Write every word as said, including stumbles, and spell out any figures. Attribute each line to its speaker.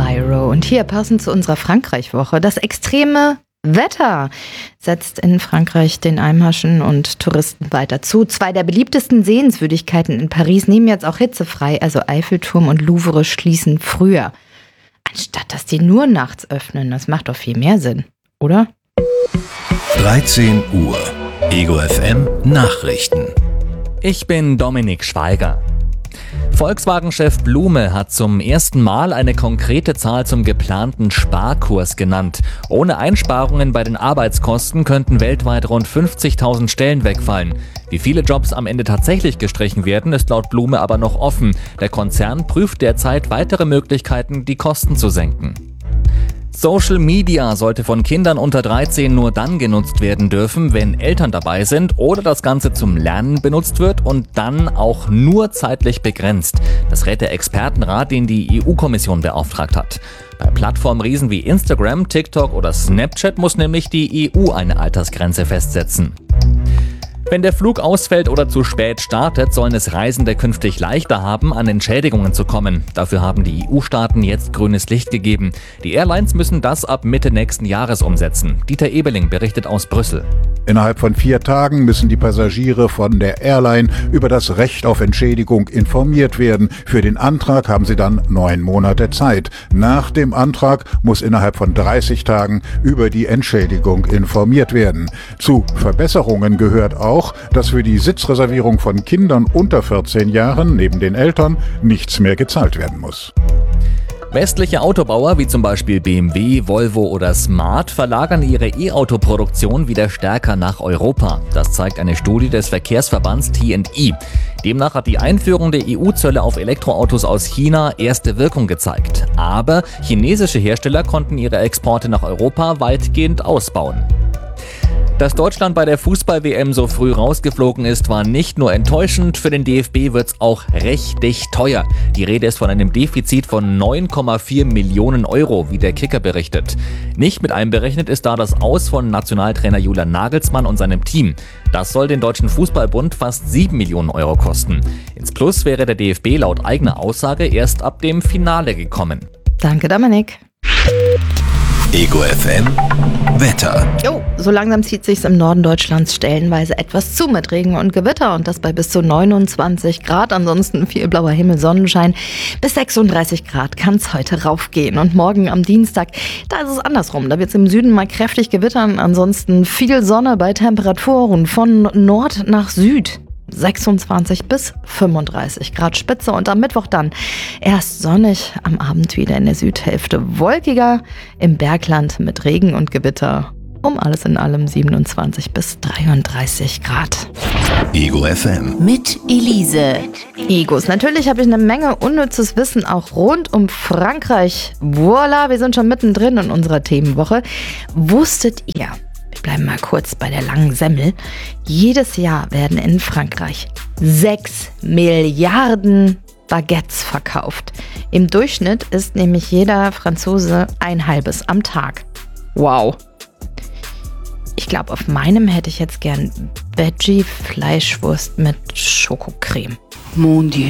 Speaker 1: Lyro. Und hier passend zu unserer Frankreich-Woche, das extreme Wetter setzt in Frankreich den Einheimischen und Touristen weiter zu. Zwei der beliebtesten Sehenswürdigkeiten in Paris nehmen jetzt auch hitzefrei, also Eiffelturm und Louvre schließen früher. Anstatt dass die nur nachts öffnen, das macht doch viel mehr Sinn, oder?
Speaker 2: dreizehn Uhr, Ego F M Nachrichten.
Speaker 3: Ich bin Dominik Schweiger. Volkswagen-Chef Blume hat zum ersten Mal eine konkrete Zahl zum geplanten Sparkurs genannt. Ohne Einsparungen bei den Arbeitskosten könnten weltweit rund fünfzigtausend Stellen wegfallen. Wie viele Jobs am Ende tatsächlich gestrichen werden, ist laut Blume aber noch offen. Der Konzern prüft derzeit weitere Möglichkeiten, die Kosten zu senken. Social Media sollte von Kindern unter dreizehn nur dann genutzt werden dürfen, wenn Eltern dabei sind oder das Ganze zum Lernen benutzt wird und dann auch nur zeitlich begrenzt. Das rät der Expertenrat, den die E U-Kommission beauftragt hat. Bei Plattformriesen wie Instagram, TikTok oder Snapchat muss nämlich die E U eine Altersgrenze festsetzen. Wenn der Flug ausfällt oder zu spät startet, sollen es Reisende künftig leichter haben, an Entschädigungen zu kommen. Dafür haben die E U-Staaten jetzt grünes Licht gegeben. Die Airlines müssen das ab Mitte nächsten Jahres umsetzen. Dieter Ebeling berichtet aus Brüssel.
Speaker 4: Innerhalb von vier Tagen müssen die Passagiere von der Airline über das Recht auf Entschädigung informiert werden. Für den Antrag haben sie dann neun Monate Zeit. Nach dem Antrag muss innerhalb von dreißig Tagen über die Entschädigung informiert werden. Zu Verbesserungen gehört auch, dass für die Sitzreservierung von Kindern unter vierzehn Jahren neben den Eltern nichts mehr gezahlt werden muss.
Speaker 3: Westliche Autobauer wie zum Beispiel B M W, Volvo oder Smart verlagern ihre E-Auto-Produktion wieder stärker nach Europa. Das zeigt eine Studie des Verkehrsverbands T and E. Demnach hat die Einführung der E U-Zölle auf Elektroautos aus China erste Wirkung gezeigt. Aber chinesische Hersteller konnten ihre Exporte nach Europa weitgehend ausbauen. Dass Deutschland bei der Fußball-W M so früh rausgeflogen ist, war nicht nur enttäuschend, für den D F B wird's auch richtig teuer. Die Rede ist von einem Defizit von neun Komma vier Millionen Euro, wie der Kicker berichtet. Nicht mit einberechnet ist da das Aus von Nationaltrainer Julian Nagelsmann und seinem Team. Das soll den Deutschen Fußballbund fast sieben Millionen Euro kosten. Ins Plus wäre der D F B laut eigener Aussage erst ab dem Finale gekommen.
Speaker 1: Danke, Dominik.
Speaker 2: Ego F M Wetter.
Speaker 1: Jo, so langsam zieht sich's im Norden Deutschlands stellenweise etwas zu mit Regen und Gewitter und das bei bis zu neunundzwanzig Grad. Ansonsten viel blauer Himmel, Sonnenschein. Bis sechsunddreißig Grad kann's heute raufgehen. Und morgen am Dienstag, da ist es andersrum. Da wird's im Süden mal kräftig gewittern. Ansonsten viel Sonne bei Temperaturen von Nord nach Süd. sechsundzwanzig bis fünfunddreißig Grad Spitze und am Mittwoch dann erst sonnig, am Abend wieder in der Südhälfte wolkiger, im Bergland mit Regen und Gewitter. Um alles in allem siebenundzwanzig bis dreiunddreißig Grad.
Speaker 2: Ego F M.
Speaker 5: Mit Elise.
Speaker 1: Egos. Natürlich habe ich eine Menge unnützes Wissen auch rund um Frankreich. Voila, wir sind schon mittendrin in unserer Themenwoche. Wusstet ihr? Wir bleiben mal kurz bei der langen Semmel. Jedes Jahr werden in Frankreich sechs Milliarden Baguettes verkauft. Im Durchschnitt isst nämlich jeder Franzose ein halbes am Tag. Wow. Ich glaube, auf meinem hätte ich jetzt gern Veggie-Fleischwurst mit Schokocreme.
Speaker 5: Mon Dieu.